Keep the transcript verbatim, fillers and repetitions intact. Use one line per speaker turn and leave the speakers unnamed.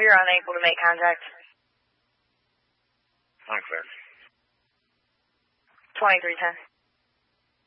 You're unable to make contact.
Unclear.
twenty-three ten.